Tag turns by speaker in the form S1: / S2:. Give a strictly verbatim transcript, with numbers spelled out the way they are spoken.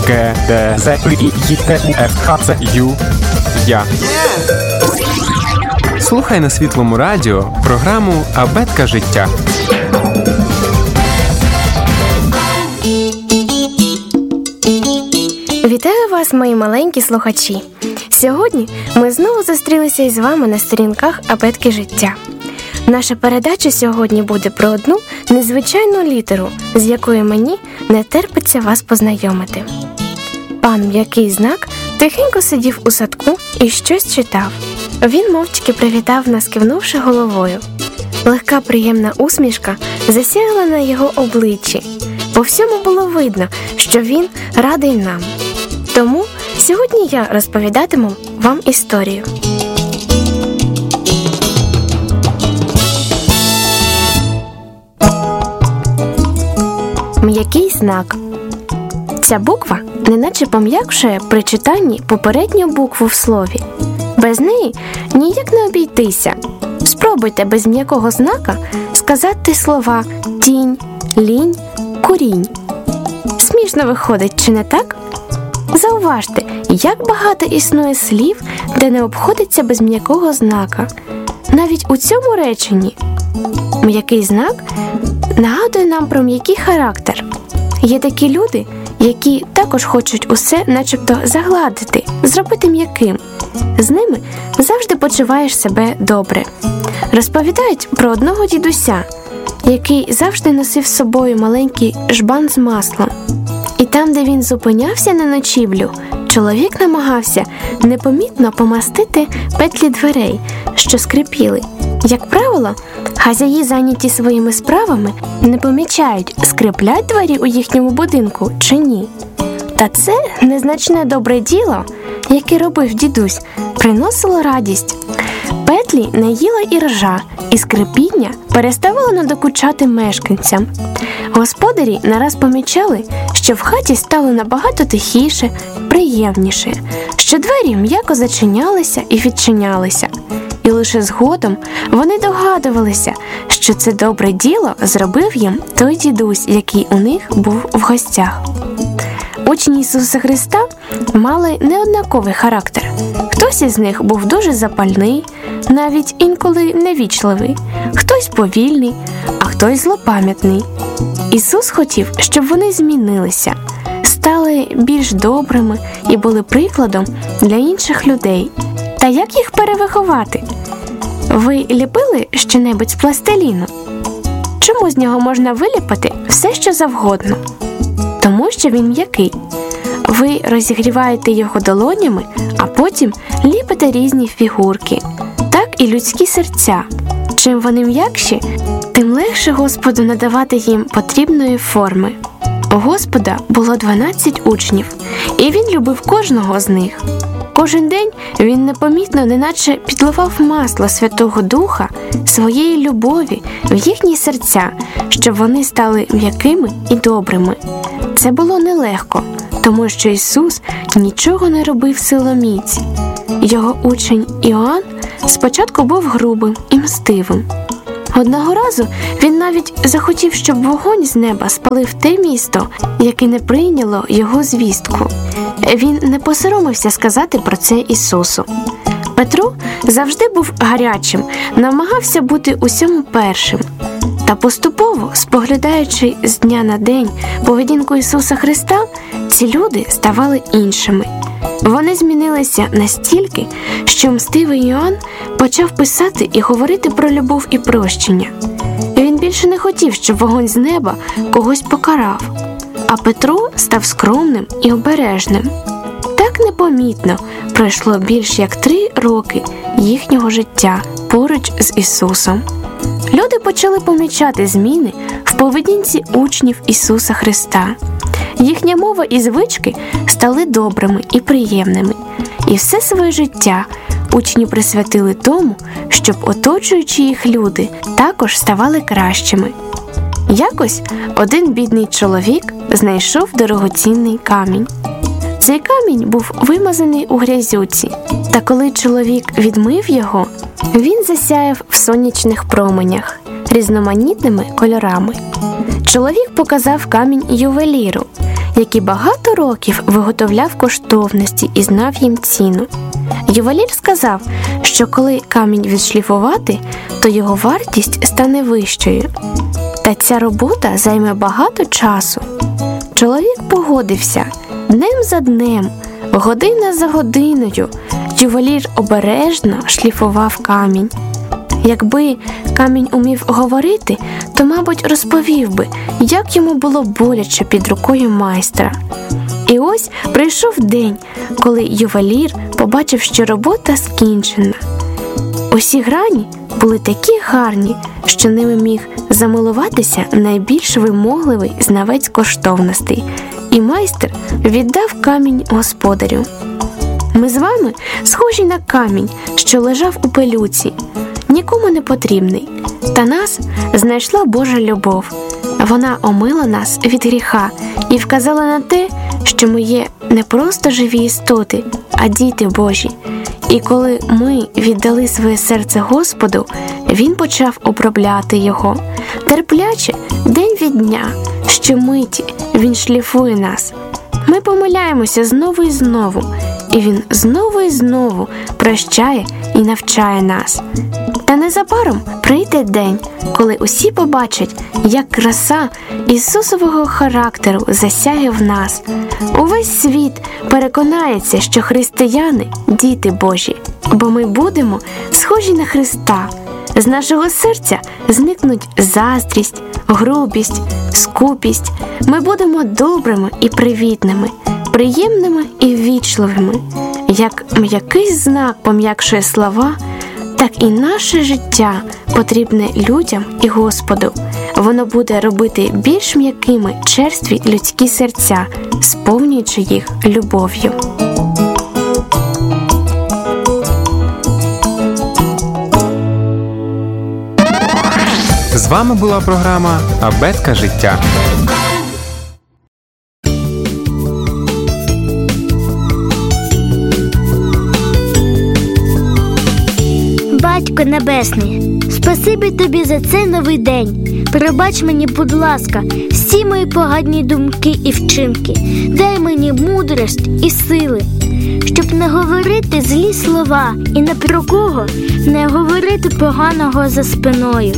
S1: Г, Д, З, І, Й, Т, У, Ф, Х, Ц, Ю, Я. Слухай на Світлому радіо програму «Абетка життя».
S2: Вітаю вас, мої маленькі слухачі! Сьогодні ми знову зустрілися із вами на сторінках «Абетки життя». Наша передача сьогодні буде про одну незвичайну літеру, з якою мені не терпиться вас познайомити. Пан М'який Знак тихенько сидів у садку і щось читав. Він мовчки привітав нас, кивнувши головою. Легка приємна усмішка засяяла на його обличчі. По всьому було видно, що він радий нам. Тому сьогодні я розповідатиму вам історію. М'який знак. Ця буква неначе пом'якшує при читанні попередню букву в слові. Без неї ніяк не обійтися. Спробуйте без м'якого знака сказати слова «тінь», «лінь», «курінь». Смішно виходить, чи не так? Зауважте, як багато існує слів, де не обходиться без м'якого знака. Навіть у цьому реченні. М'який знак нагадує нам про м'який характер. Є такі люди, які також хочуть усе начебто загладити, зробити м'яким. З ними завжди почуваєш себе добре. Розповідають про одного дідуся, який завжди носив з собою маленький жбан з маслом. І там, де він зупинявся на ночівлю, чоловік намагався непомітно помастити петлі дверей, що скрипіли. Як правило, хазяї, зайняті своїми справами, не помічають, скриплять двері у їхньому будинку чи ні. Та це незначне добре діло, яке робив дідусь, приносило радість. Петлі не їла і ржа, і скрипіння переставало надокучати мешканцям. Господарі нараз помічали, що в хаті стало набагато тихіше, приємніше, що двері м'яко зачинялися і відчинялися. І лише згодом вони догадувалися, що це добре діло зробив їм той дідусь, який у них був в гостях. Учні Ісуса Христа мали неоднаковий характер. Хтось із них був дуже запальний, навіть інколи невічливий, хтось повільний, а хтось злопам'ятний. Ісус хотів, щоб вони змінилися, стали більш добрими і були прикладом для інших людей. Та як їх перевиховати? Ви ліпили щонебудь з пластиліну? Чому з нього можна виліпити все, що завгодно? Тому що він м'який. Ви розігріваєте його долонями, а потім ліпите різні фігурки. Так і людські серця. Чим вони м'якші, тим легше Господу надавати їм потрібної форми. У Господа було дванадцять учнів, і він любив кожного з них. Кожен день він непомітно, неначе підливав масло Святого Духа своєї любові в їхні серця, щоб вони стали м'якими і добрими. Це було нелегко, тому що Ісус нічого не робив силоміць. Його учень Іоанн спочатку був грубим і мстивим. Одного разу він навіть захотів, щоб вогонь з неба спалив те місто, яке не прийняло його звістку. Він не посоромився сказати про це Ісусу. Петро завжди був гарячим, намагався бути усьому першим. Та поступово, споглядаючи з дня на день поведінку Ісуса Христа, ці люди ставали іншими. Вони змінилися настільки, що мстивий Іоанн почав писати і говорити про любов і прощення. Він більше не хотів, щоб вогонь з неба когось покарав. А Петро став скромним і обережним. Так непомітно пройшло більш як три роки їхнього життя поруч з Ісусом. Люди почали помічати зміни в поведінці учнів Ісуса Христа. Їхня мова і звички стали добрими і приємними. І все своє життя учні присвятили тому, щоб оточуючі їх люди також ставали кращими. Якось один бідний чоловік знайшов дорогоцінний камінь. Цей камінь був вимазаний у грязюці, та коли чоловік відмив його, він засяяв в сонячних променях різноманітними кольорами. Чоловік показав камінь ювеліру, який багато років виготовляв коштовності і знав їм ціну. Ювелір сказав, що коли камінь відшліфувати, то його вартість стане вищою. Та ця робота займе багато часу. Чоловік погодився. Днем за днем, година за годиною, ювелір обережно шліфував камінь. Якби камінь умів говорити, то, мабуть, розповів би, як йому було боляче під рукою майстра. І ось прийшов день, коли ювелір побачив, що робота скінчена. Усі грані були такі гарні, що ними міг замилуватися найбільш вимогливий знавець коштовностей, і майстер віддав камінь господарю. Ми з вами схожі на камінь, що лежав у пилюці, нікому не потрібний. Та нас знайшла Божа любов. Вона омила нас від гріха і вказала на те, що ми є не просто живі істоти, а діти Божі. І коли ми віддали своє серце Господу, Він почав обробляти його. Терпляче, день від дня, щомиті Він шліфує нас. Ми помиляємося знову і знову, і Він знову і знову прощає і навчає нас. Та незабаром прийде день, коли усі побачать, як краса Ісусового характеру засяє в нас. Увесь світ переконається, що християни – діти Божі, бо ми будемо схожі на Христа. З нашого серця зникнуть заздрість, грубість, скупість. Ми будемо добрими і привітними, приємними і ввічливими. Як м'який знак пом'якшує слова, так і наше життя потрібне людям і Господу. Воно буде робити більш м'якими черстві людські серця, сповнюючи їх любов'ю.
S1: З вами була програма «Абетка життя».
S3: Батько Небесний, спасибі Тобі за цей новий день. Пробач мені, будь ласка, всі мої погані думки і вчинки. Дай мені мудрість і сили, щоб не говорити злі слова і не про кого не говорити поганого за спиною.